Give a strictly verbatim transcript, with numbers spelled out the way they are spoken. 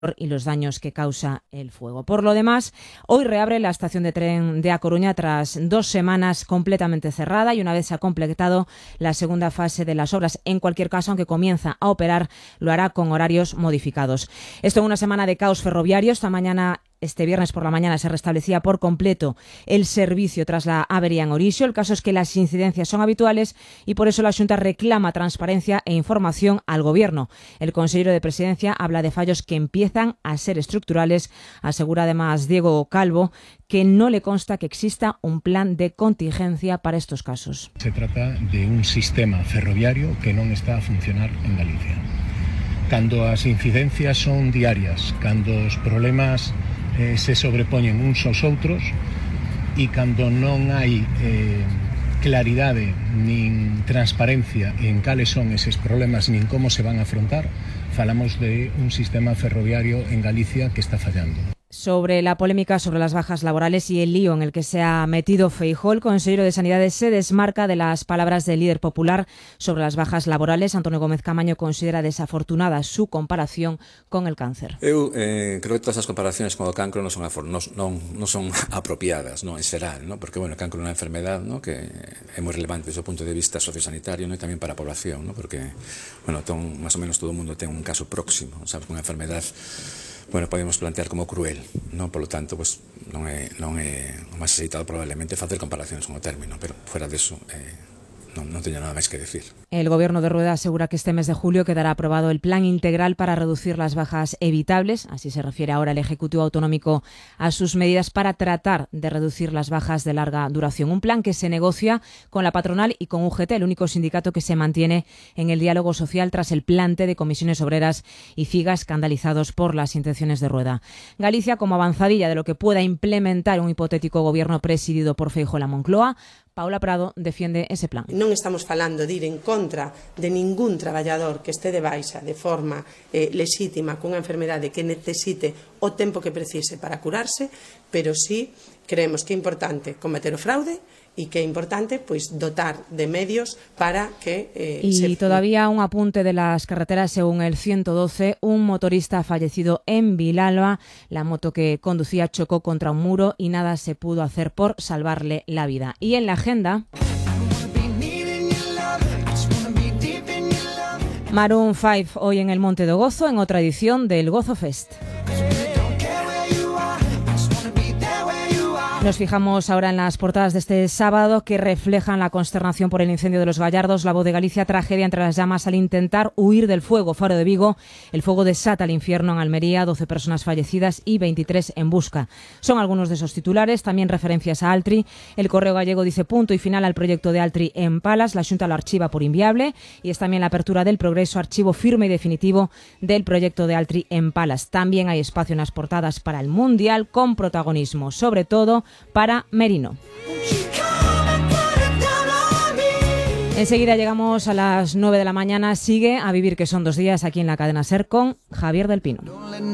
y los daños que causa el fuego. Por lo demás, hoy reabre la estación de tren de A Coruña tras dos semanas completamente cerrada y una vez se ha completado la segunda fase de las obras. En cualquier caso, aunque comienza a operar, lo hará con horarios modificados. Esto en una semana de caos ferroviario. Esta mañana Este viernes por la mañana se restablecía por completo el servicio tras la avería en Orixo. El caso es que las incidencias son habituales y por eso la Xunta reclama transparencia e información al Gobierno. El consejero de Presidencia habla de fallos que empiezan a ser estructurales. Asegura además Diego Calvo que no le consta que exista un plan de contingencia para estos casos. Se trata de un sistema ferroviario que non está a funcionar en Galicia. Cando as incidencias son diarias, cando os problemas Eh, se sobrepoñen uns aos outros e cando non hai eh, claridade nin transparencia en cales son eses problemas nin como se van a afrontar, falamos de un sistema ferroviario en Galicia que está fallando. Sobre la polémica sobre las bajas laborales y el lío en el que se ha metido Feijóo, el consejero de Sanidade se desmarca de las palabras del líder popular sobre las bajas laborales. Antonio Gómez Camaño considera desafortunada su comparación con el cáncer. Eu eh, creo que todas as comparaciones con o cancro non son, non, non, non son apropiadas, non, en xeral, non? Porque bueno, o cancro é unha enfermedad, non? Que é moi relevante desde o punto de vista sociosanitario, non? E tamén para a población, non? Porque bueno, ton, máis ou menos todo o mundo ten un caso próximo, sabes, unha enfermedad. Bueno, podemos plantear como cruel, non? Por lo tanto, pues, non é, non é o máis axeitado probablemente facer comparacións con o término, pero fuera deso eh, non, non teño nada máis que decir. El Gobierno de Rueda asegura que este mes de julio quedará aprobado el plan integral para reducir las bajas evitables. Así se refiere ahora el Ejecutivo Autonómico a sus medidas para tratar de reducir las bajas de larga duración. Un plan que se negocia con la patronal y con U G T, el único sindicato que se mantiene en el diálogo social tras el plante de comisiones obreras y CIGA escandalizados por las intenciones de Rueda. Galicia, como avanzadilla de lo que pueda implementar un hipotético gobierno presidido por Feijóo en la Moncloa, Paula Prado defiende ese plan. Non estamos falando de ir en contra de ningún traballador que este de baixa de forma eh, lexítima cunha enfermedade que necesite o tempo que precise para curarse, pero sí creemos que é importante combater o fraude y que é importante pues, dotar de medios para que... Eh, y se... todavía un apunte de las carreteras. Según el ciento doce, un motorista ha fallecido en Vilalba. La moto que conducía chocó contra un muro y nada se pudo hacer por salvarle la vida. Y en la agenda... Maroon cinco hoy en el Monte do Gozo, en otra edición del Gozo Fest. Nos fijamos ahora en las portadas de este sábado que reflejan la consternación por el incendio de Los Gallardos. La Voz de Galicia, tragedia entre las llamas al intentar huir del fuego. Faro de Vigo, el fuego desata el infierno en Almería, doce personas fallecidas y veintitrés en busca. Son algunos de esos titulares, también referencias a Altri. El Correo Gallego dice punto y final al proyecto de Altri en Palas. La Xunta lo archiva por inviable y es también la apertura del Progreso, archivo firme y definitivo del proyecto de Altri en Palas. También hay espacio en las portadas para el Mundial, con protagonismo, sobre todo, para Merino. Enseguida llegamos a las nueve de la mañana. Sigue A Vivir, que son dos días, aquí en la cadena SER con Javier del Pino.